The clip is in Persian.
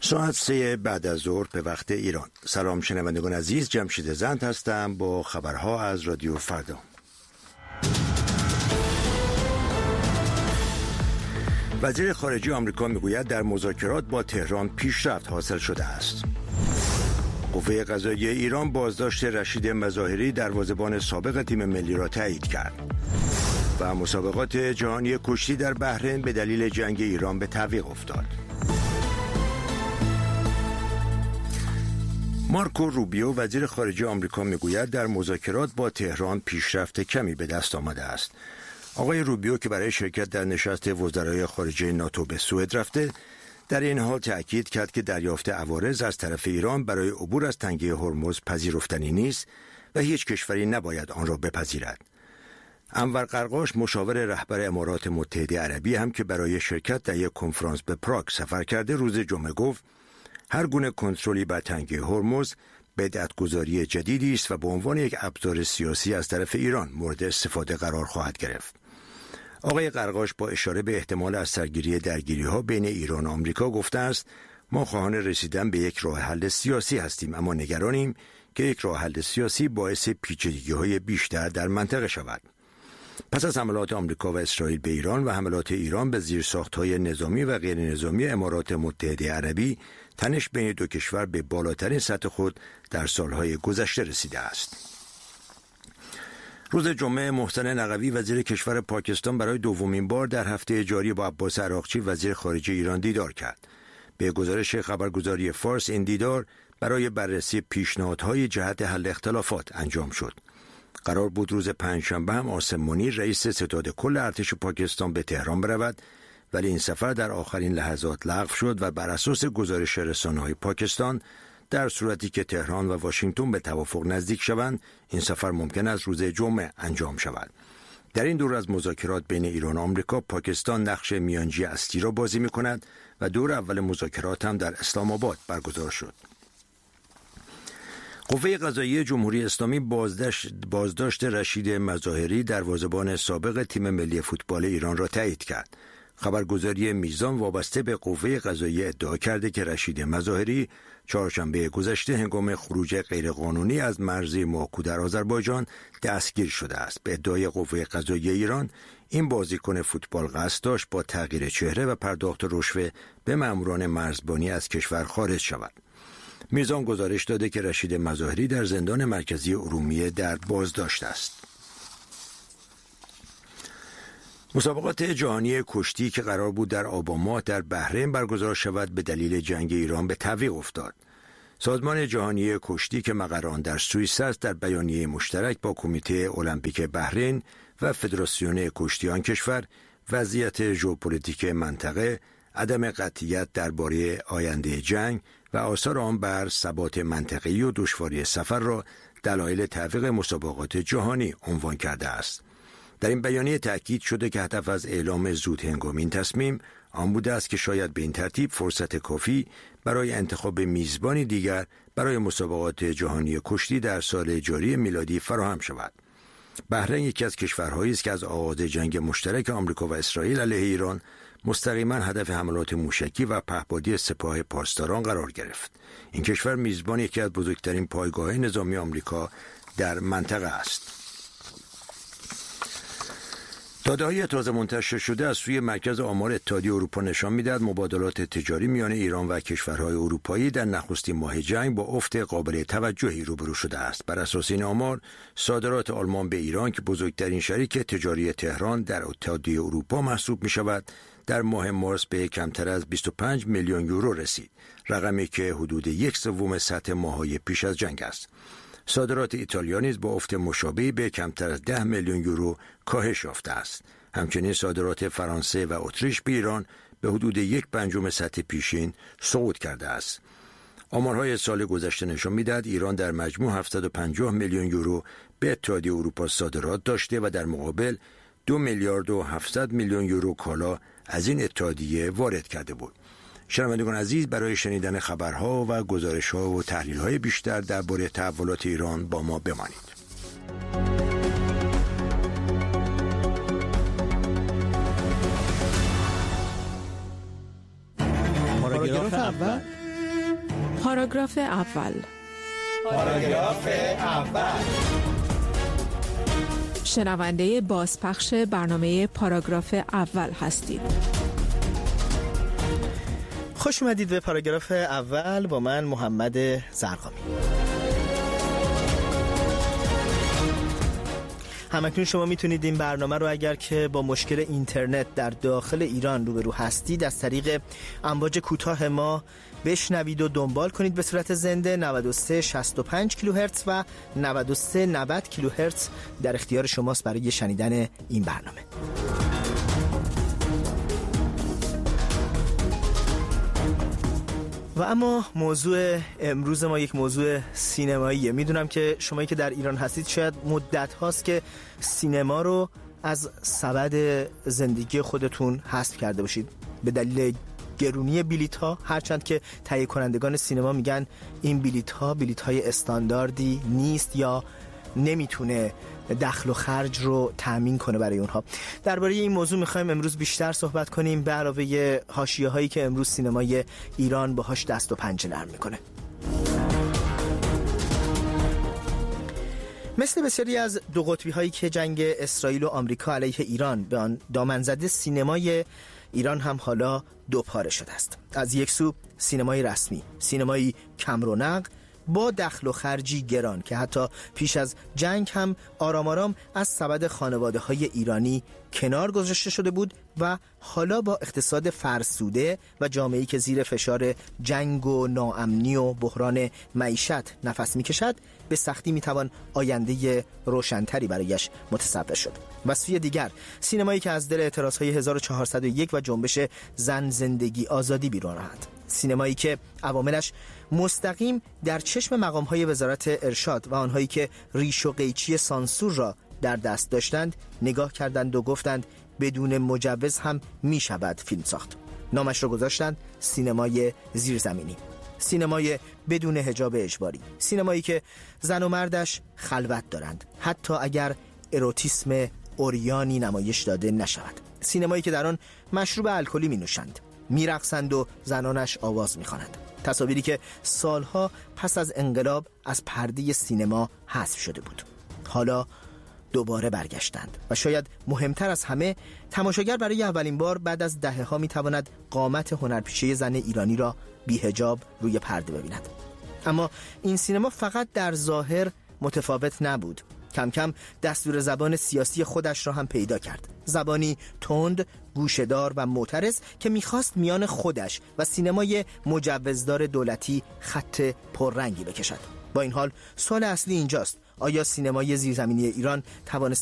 ساعت 3 بعد از ظهر به وقت ایران. سلام شنوندگان عزیز، جمشید زند هستم با خبرها از رادیو فردا. وزیر خارجه آمریکا میگوید در مذاکرات با تهران پیشرفت حاصل شده است. قوه قضاییه ایران بازداشت رشید مظاهری دروازه‌بان سابق تیم ملی را تایید کرد. و مسابقات جهانی کشتی در بحرین به دلیل جنگ ایران به تعویق افتاد. مارکو روبیو وزیر خارجه آمریکا میگوید در مذاکرات با تهران پیشرفت کمی به دست آمده است. آقای روبیو که برای شرکت در نشست وزرای خارجه ناتو به سوئد رفته، در این حال تأکید کرد که دریافت عوارض از طرف ایران برای عبور از تنگه هرمز پذیرفتنی نیست و هیچ کشوری نباید آن را بپذیرد. انور قرقاش مشاور رهبر امارات متحده عربی هم که برای شرکت در یک کنفرانس به پراگ سفر کرده، روز جمعه گفت هر گونه کنترلی بر تنگه هرمز بدعت‌گذاری جدیدی است و به عنوان یک ابزار سیاسی از طرف ایران مورد استفاده قرار خواهد گرفت. آقای قرقاش با اشاره به احتمال از سرگیری درگیری‌ها بین ایران و آمریکا گفته است ما خواهان رسیدن به یک راه حل سیاسی هستیم، اما نگرانیم که یک راه حل سیاسی باعث پیچیدگی‌های بیشتر در منطقه شود. پس از حملات آمریکا و اسرائیل به ایران و حملات ایران به زیرساخت‌های نظامی و غیر نظامی امارات متحده عربی، تنش بین دو کشور به بالاترین سطح خود در سالهای گذشته رسیده است. روز جمعه محسن نقوی وزیر کشور پاکستان برای دومین بار در هفته جاری با عباس عراقچی وزیر خارجه ایران دیدار کرد. به گزارش خبرگزاری فارس این دیدار برای بررسی پیشنهادهای جهت حل اختلافات انجام شد. قرار بود روز پنجشنبه هم عاصم منیر رئیس ستاد کل ارتش پاکستان به تهران برود، ولی این سفر در آخرین لحظات لغو شد و بر اساس گزارش رسانه‌های پاکستان در صورتی که تهران و واشنگتن به توافق نزدیک شوند، این سفر ممکن است روز جمعه انجام شود. در این دور از مذاکرات بین ایران و آمریکا، پاکستان نقش میانجی اصلی را بازی می‌کند و دور اول مذاکرات هم در اسلام آباد برگزار شد. قوه قضاییه جمهوری اسلامی بازداشت رشید مظاهری دروازه‌بان سابق تیم ملی فوتبال ایران را تایید کرد. خبرگزاری میزان وابسته به قوه قضاییه ادعا کرده که رشید مظاهری چهارشنبه گذشته هنگام خروج غیرقانونی از مرز ماکو در آذربایجان دستگیر شده است. به ادعای قوه قضاییه ایران، این بازیکن فوتبال قصد داشت با تغییر چهره و پرداخت رشوه به ماموران مرزبانی از کشور خارج شود. میزان گزارش داده که رشید مظاهری در زندان مرکزی ارومیه در بازداشت است. مسابقات جهانی کشتی که قرار بود در آبان ماه در بحرین برگزار شود به دلیل جنگ ایران به تعویق افتاد. سازمان جهانی کشتی که مقر آن در سوئیس است در بیانیه مشترک با کمیته المپیک بحرین و فدراسیون کشتی آن کشور وضعیت ژئوپلیتیک منطقه، عدم قطعیت درباره آینده جنگ و آثار آن بر ثبات منطقه‌ای و دشواری سفر را دلایل تعویق مسابقات جهانی عنوان کرده است. در این بیانیه تأکید شده که هدف از اعلام زود هنگام این تصمیم آن بوده است که شاید به این ترتیب فرصت کافی برای انتخاب میزبانی دیگر برای مسابقات جهانی کشتی در سال جاری میلادی فراهم شود. بحرین یکی از کشورهایی است که از آغاز جنگ مشترک آمریکا و اسرائیل علیه ایران مستقیما هدف حملات موشکی و پهپادی سپاه پاسداران قرار گرفت. این کشور میزبان یکی از بزرگترین پایگاه نظامی آمریکا در منطقه است. داده‌های تازه منتشر شده از سوی مرکز آمار اتحادیه اروپا نشان می‌دهد مبادلات تجاری میان ایران و کشورهای اروپایی در نخستین ماه جنگ با افت قابل توجهی روبرو شده است. بر اساس این آمار، صادرات آلمان به ایران که بزرگترین شریک تجاری تهران در اتحادیه اروپا محسوب می‌شود، در ماه مارس به کمتر از 25 میلیون یورو رسید، رقمی که حدود 1/3 سطح ماه‌های پیش از جنگ است. صادرات ایتالیا نیز با افت مشابهی به کمتر از 10 میلیون یورو کاهش یافته است. همچنین صادرات فرانسه و اتریش به ایران به حدود 1/5 سطح پیشین صعود کرده است. آمارهای سال گذشته نشان می‌دهد ایران در مجموع 750 میلیون یورو به اتحادیه اروپا صادرات داشته و در مقابل 2 میلیارد و 700 میلیون یورو کالا از این اتحادیه وارد کرده بود. شنوندگان عزیز، برای شنیدن خبرها و گزارش‌ها و تحلیل‌های بیشتر درباره تحولات ایران با ما بمانید. پاراگراف اول. پاراگراف اول. شنونده بازپخش برنامه پاراگراف اول هستید. خوش اومدید به پاراگراف اول با من محمد زرقامی. همکنون شما میتونید این برنامه رو اگر که با مشکل اینترنت در داخل ایران روبرو هستید از طریق امواج کوتاه ما بشنوید و دنبال کنید به صورت زنده. 9365 کیلوهرتز و 9390 کیلوهرتز در اختیار شماست برای شنیدن این برنامه. و اما موضوع امروز ما یک موضوع سینماییه. میدونم که شمایی که در ایران هستید شاید مدت هاست که سینما رو از سبد زندگی خودتون حذف کرده باشید به دلیل گرونی بلیط ها، هرچند که تهیه کنندگان سینما میگن این بلیط های استانداردی نیست یا نمیتونه دخل و خرج رو تأمین کنه برای اونها. درباره این موضوع میخوایم امروز بیشتر صحبت کنیم به علاوه حاشیه هایی که امروز سینمای ایران باهاش دست و پنجه نرم میکنه. مثل بسیاری از دو قطبی هایی که جنگ اسرائیل و آمریکا علیه ایران به آن دامن زده، سینمای ایران هم حالا دو پاره شده است. از یک سو سینمای رسمی، سینمایی کم رونق با دخل و خرجی گران که حتی پیش از جنگ هم آرام آرام از سبد خانواده های ایرانی کنار گذاشته شده بود و حالا با اقتصاد فرسوده و جامعه‌ای که زیر فشار جنگ و ناامنی و بحران معیشت نفس میکشد به سختی میتوان آینده روشنتری برایش متصور شد. و سوی دیگر سینمایی که از دل اعتراضهای 1401 و جنبش زن زندگی آزادی بیرون آمد، سینمایی که عواملش مستقیم در چشم مقام‌های وزارت ارشاد و آنهایی که ریش و قیچی سانسور را در دست داشتند نگاه کردند و گفتند بدون مجوز هم می شود فیلم ساخت. نامش را گذاشتند سینمای زیرزمینی، سینمای بدون حجاب اجباری، سینمایی که زن و مردش خلوت دارند حتی اگر اروتیسم اوریانی نمایش داده نشود، سینمایی که در آن مشروب الکلی می نوشند، می رقصند و زنانش آواز می خوانند. تصاویری که سالها پس از انقلاب از پرده سینما حذف شده بود حالا دوباره برگشتند و شاید مهمتر از همه تماشاگر برای اولین بار بعد از دهه‌ها میتواند قامت هنرپیشه زن ایرانی را بی حجاب روی پرده ببیند. اما این سینما فقط در ظاهر متفاوت نبود. کم کم دستور زبان سیاسی خودش را هم پیدا کرد، زبانی تند، گوشه‌دار و معترض که میخواست میان خودش و سینمای مجوزدار دولتی خط پررنگی بکشد. با این حال سوال اصلی اینجاست: آیا سینمای زیرزمینی ایران توانست